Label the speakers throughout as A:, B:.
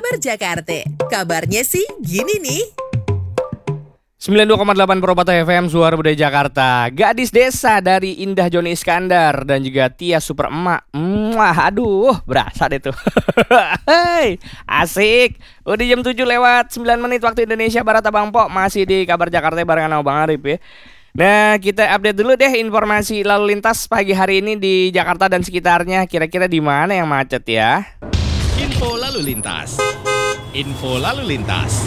A: Kabar Jakarta. Kabarnya sih gini nih.
B: 92,8 Perobata FM, Suara Budaya Jakarta. Gadis desa dari Indah Joni Iskandar dan juga Tia Super Emak. Aduh, berasa deh tuh. Hei, asik. Udah jam 7 lewat 9 menit waktu Indonesia Barat, Abang Po. Masih di Kabar Jakarta barengan sama Bang Arif ya. Nah, kita update dulu deh informasi lalu lintas pagi hari ini di Jakarta dan sekitarnya. Kira-kira di mana yang macet ya?
C: Info lalu lintas. Info lalu lintas.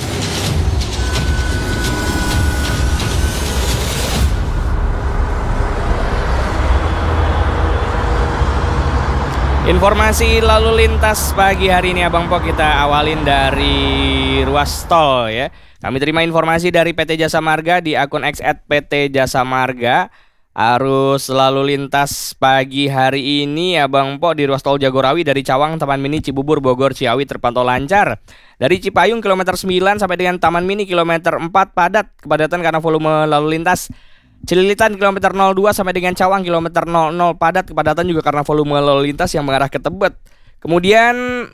B: Informasi lalu lintas pagi hari ini Abang Po kita awalin dari ruas tol ya. Kami terima informasi dari PT Jasa Marga di akun X @PT Jasa Marga. Arus lalu lintas pagi hari ini Abang Po di ruas tol Jagorawi dari Cawang, Taman Mini, Cibubur, Bogor, Ciawi terpantau lancar. Dari Cipayung kilometer 9 sampai dengan Taman Mini kilometer 4 padat, kepadatan karena volume lalu lintas. Cililitan kilometer 02 sampai dengan Cawang kilometer 00 padat, kepadatan juga karena volume lalu lintas yang mengarah ke Tebet. Kemudian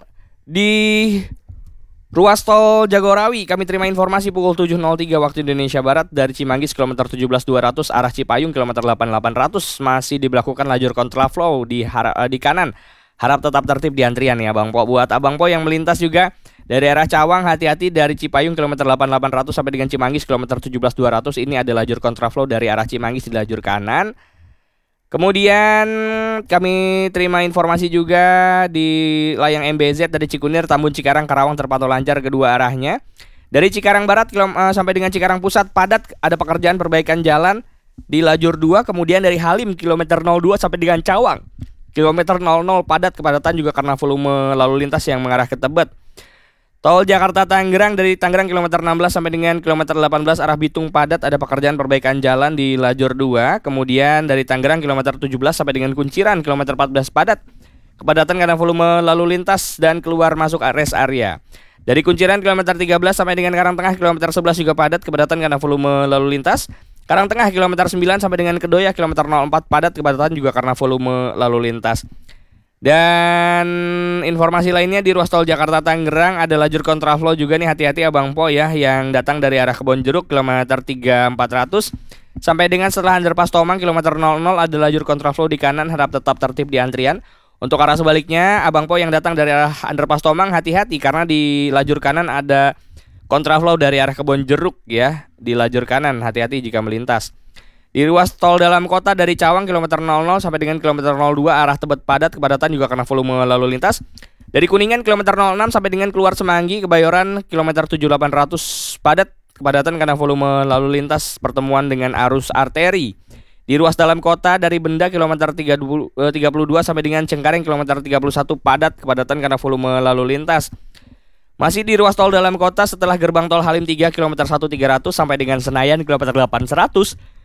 B: di ruas tol Jagorawi kami terima informasi pukul 7.03 waktu Indonesia Barat dari Cimanggis kilometer 17.200 arah Cipayung kilometer 8.800 masih diberlakukan lajur kontraflow di kanan. Harap tetap tertib di antrian ya Bang Po. Buat Abang Po yang melintas juga dari arah Cawang, hati-hati dari Cipayung kilometer 8.800 sampai dengan Cimanggis kilometer 17.200. Ini ada lajur kontraflow dari arah Cimanggis di lajur kanan. Kemudian kami terima informasi juga di layang MBZ dari Cikunir, Tambun, Cikarang, Karawang terpantau lancar kedua arahnya. Dari Cikarang Barat sampai dengan Cikarang Pusat padat, ada pekerjaan perbaikan jalan di lajur 2. Kemudian dari Halim kilometer 02 sampai dengan Cawang kilometer 00 padat, kepadatan juga karena volume lalu lintas yang mengarah ke Tebet. Tol Jakarta Tangerang dari Tangerang kilometer 16 sampai dengan kilometer 18 arah Bitung padat, ada pekerjaan perbaikan jalan di lajur 2. Kemudian dari Tangerang kilometer 17 sampai dengan Kunciran kilometer 14 padat, kepadatan karena volume lalu lintas dan keluar masuk rest area. Dari Kunciran kilometer 13 sampai dengan Karangtengah kilometer 11 juga padat, kepadatan karena volume lalu lintas. Karangtengah kilometer 9 sampai dengan Kedoya kilometer 04 padat, kepadatan juga karena volume lalu lintas. Dan informasi lainnya di ruas tol Jakarta Tangerang ada lajur kontraflow juga nih, hati-hati Abang Po ya, yang datang dari arah Kebonjeruk kilometer 3400 sampai dengan setelah underpass Tomang kilometer 00 ada lajur kontraflow di kanan, harap tetap tertib di antrian. Untuk arah sebaliknya Abang Po yang datang dari arah underpass Tomang hati-hati karena di lajur kanan ada kontraflow dari arah Kebonjeruk ya, di lajur kanan, hati-hati jika melintas. Di ruas tol dalam kota dari Cawang kilometer 00 sampai dengan kilometer 02 arah Tebet padat, kepadatan juga karena volume lalu lintas. Dari Kuningan kilometer 06 sampai dengan keluar Semanggi Kebayoran kilometer 7800 padat, kepadatan karena volume lalu lintas pertemuan dengan arus arteri. Di ruas dalam kota dari Benda kilometer 32 sampai dengan Cengkareng kilometer 31 padat, kepadatan karena volume lalu lintas. Masih di ruas tol dalam kota setelah gerbang tol Halim 3 kilometer 1300 sampai dengan Senayan kilometer 800